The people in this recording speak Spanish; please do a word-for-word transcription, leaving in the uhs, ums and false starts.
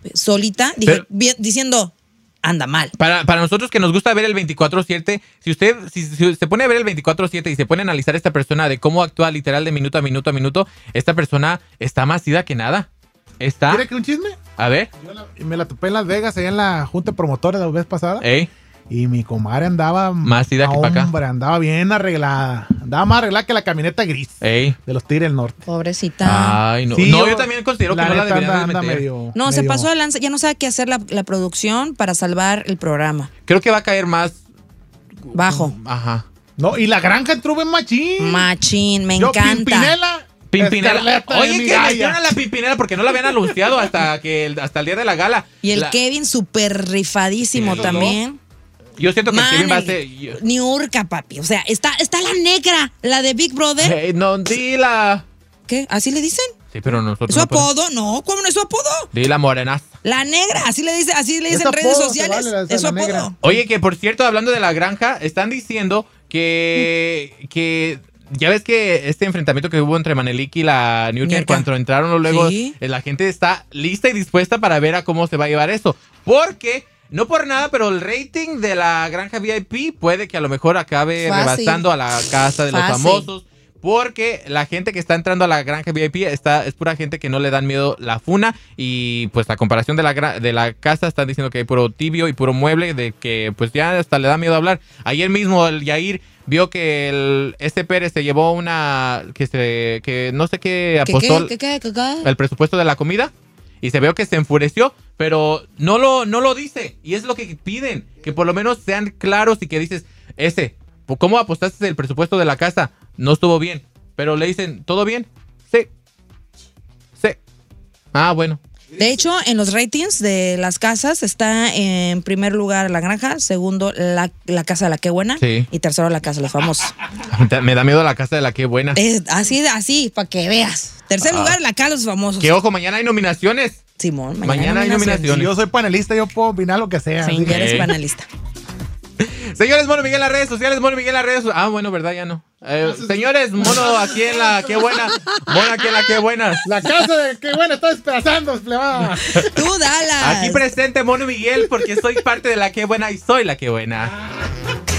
solita, dije, Pero, vi, diciendo, anda mal. Para, para nosotros que nos gusta ver el veinticuatro siete, si usted si, si se pone a ver el veinticuatro siete y se pone a analizar a esta persona de cómo actúa literal de minuto a minuto a minuto, esta persona está más ida que nada. Está... ¿Quiere que un chisme? A ver. Yo la, me la topé en Las Vegas, allá en la junta de promotores la vez pasada. Ey. Y mi comadre andaba... Más ida que para acá. Hombre, andaba bien arreglada. Andaba más arreglada que la camioneta gris. Ey. De los Tigres del Norte. Pobrecita. Ay, no. Sí, no, yo, yo también considero que no la neta deberían anda, de anda meter. medio, No, medio... se pasó de lanza, ya no sabe qué hacer la, la producción para salvar el programa. Creo que va a caer más... Bajo. Ajá. No, y la granja entró bien machín. Machín, me Yo, encanta. Pimpinela. Pimpinela. Escarlata Oye, de que Miraya. metieron a la Pimpinela porque no la habían anunciado hasta que el, hasta el día de la gala. Y el La- Kevin súper rifadísimo Sí, también. Yo siento que Man, Kevin va a el- ser... yo- Niurka, papi. O sea, está, está la negra, la de Big Brother. Hey, no, dila. ¿Qué? ¿Así le dicen? Sí, pero nosotros... ¿Es su no podemos- apodo? No, ¿cómo no es su apodo? Dila morenaza. La negra, así le dice, así le Es dicen en redes apodo, se sociales. vale, la- es su la apodo. negra. Oye, que por cierto, hablando de la granja, están diciendo que... que ya ves que este enfrentamiento que hubo entre Manelik y la Niurka, Niurka. cuando entraron luego, Sí. eh, la gente está lista y dispuesta para ver a cómo se va a llevar eso. Porque, no por nada, pero el rating de la granja V I P puede que a lo mejor acabe Fácil. rebasando a la casa de los Fácil. famosos. Porque la gente que está entrando a la granja V I P está, es pura gente que no le dan miedo la funa. Y pues la comparación de la, gra- de la casa están diciendo que hay puro tibio y puro mueble. De que pues ya hasta le da miedo hablar. Ayer mismo el Yair vio que el este Pérez se llevó una... Que se que no sé qué ¿Qué, apostó qué, qué, qué, qué? el presupuesto de la comida. Y se veo que se enfureció. Pero no lo, no lo dice. Y es lo que piden. Que por lo menos sean claros y que dices... Ese, ¿cómo apostaste el presupuesto de la casa? No estuvo bien. Pero le dicen, ¿todo bien? Sí. Sí. Ah, bueno. De hecho, en los ratings de las casas está en primer lugar la granja, segundo la, la casa de la que buena Sí. y tercero la casa de los famosos. Me da miedo la casa de la que buena. Es así, así, para que veas. Tercer Ah. lugar, la casa de los famosos. Que ojo, mañana hay nominaciones. Simón, mañana, Mañana hay nominaciones. Si yo soy panelista, yo puedo opinar lo que sea. Sí, así ya que- eres Ey. panelista. Señores, Mono Miguel en las redes sociales, Mono Miguel en las redes sociales. Ah, bueno, verdad, ya no. Eh, señores, Mono aquí en la que buena. Mono aquí en la que buena. La casa de que bueno, está despedazando, plebada. Tú, Dallas. Aquí presente Mono Miguel porque soy parte de la que buena y soy la que buena.